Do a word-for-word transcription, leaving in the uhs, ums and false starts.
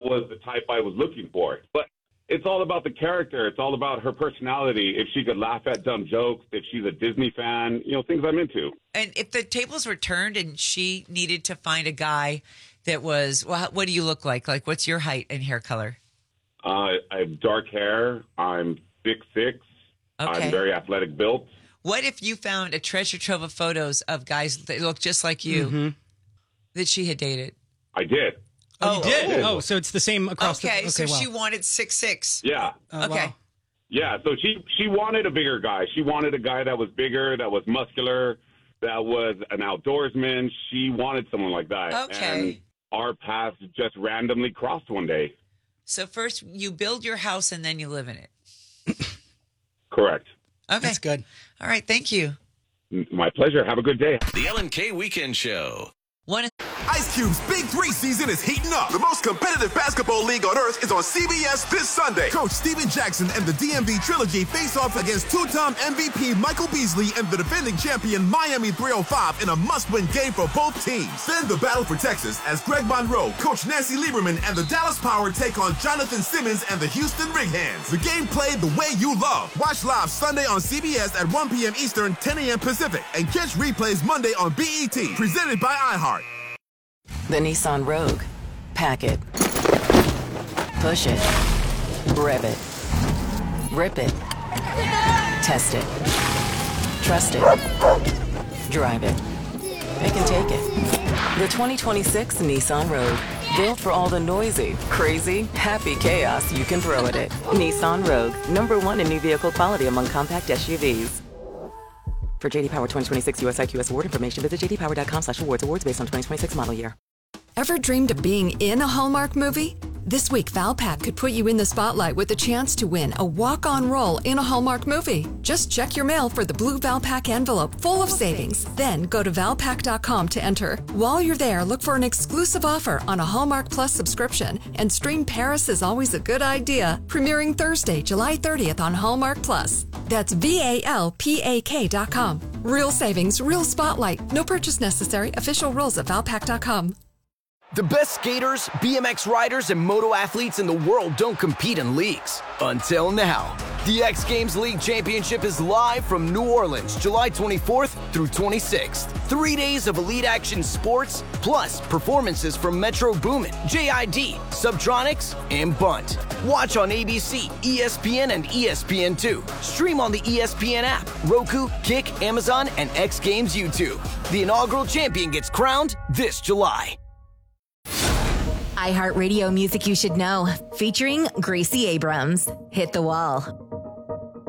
was the type I was looking for. But it's all about the character. It's all about her personality. If she could laugh at dumb jokes, if she's a Disney fan, you know, things I'm into. And if the tables were turned and she needed to find a guy that was, well, what do you look like? Like, what's your height and hair color? Uh, I have dark hair. I'm six six. Okay. I'm very athletic built. What if you found a treasure trove of photos of guys that look just like you Mm-hmm. that she had dated? I did. Oh, you did? did. Oh, so it's the same across Okay, the... so well. she wanted six six. Yeah. Uh, Okay. wow. Yeah, so she, she wanted a bigger guy. She wanted a guy that was bigger, that was muscular, that was an outdoorsman. She wanted someone like that. Okay. And our paths just randomly crossed one day. So first you build your house and then you live in it. Correct. Okay. That's good. All right, thank you. My pleasure. Have a good day. The Ellen K Weekend Show. One Ice Cube's Big Three season is heating up. The most competitive basketball league on earth is on C B S this Sunday. Coach Steven Jackson and the D M V Trilogy face off against two-time M V P Michael Beasley and the defending champion Miami three oh five in a must-win game for both teams. Then the battle for Texas as Greg Monroe, Coach Nancy Lieberman, and the Dallas Power take on Jonathan Simmons and the Houston Rig Hands. The game played the way you love. Watch live Sunday on C B S at one p.m. Eastern, ten a.m. Pacific, and catch replays Monday on B E T. Presented by iHeart. The Nissan Rogue. Pack it. Push it. Rev it. Rip it. Test it. Trust it. Drive it. It can take it. The twenty twenty-six Nissan Rogue. Built for all the noisy, crazy, happy chaos you can throw at it. Nissan Rogue. Number one in new vehicle quality among compact S U Vs. For J D Power twenty twenty-six U S I Q S award information, visit j d power dot com slash awards. Awards based on twenty twenty-six model year. Ever dreamed of being in a Hallmark movie? This week, Valpak could put you in the spotlight with a chance to win a walk-on role in a Hallmark movie. Just check your mail for the blue Valpak envelope full of savings. Then go to valpak dot com to enter. While you're there, look for an exclusive offer on a Hallmark Plus subscription and stream Paris is Always a Good Idea, premiering Thursday, July thirtieth on Hallmark Plus. That's V A L P A K dot com. Real savings, real spotlight. No purchase necessary. Official rules at valpak dot com. The best skaters, B M X riders, and moto athletes in the world don't compete in leagues. Until now. The X Games League Championship is live from New Orleans, July twenty-fourth through twenty-sixth. Three days of elite action sports, plus performances from Metro Boomin, J I D, Subtronics, and Bunt. Watch on A B C, E S P N, and E S P N two. Stream on the E S P N app, Roku, Kick, Amazon, and X Games YouTube. The inaugural champion gets crowned this July. iHeartRadio Music You Should Know, featuring Gracie Abrams. Hit the Wall.